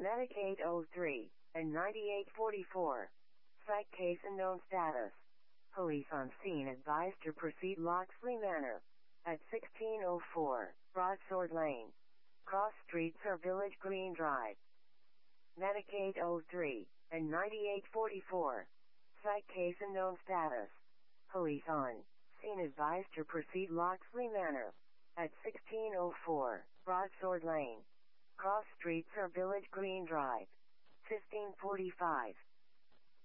Medicaid 03 and 9844. Psych case unknown status. Police on scene advised to proceed Loxley Manor. At 1604, Broadsword Lane. Cross Streets or Village Green Drive. Medicaid 03 and 9844. Psych case unknown status. Police on scene advised to proceed Loxley Manor. At 1604, Broadsword Lane. Cross Streets or Village Green Drive. 1545.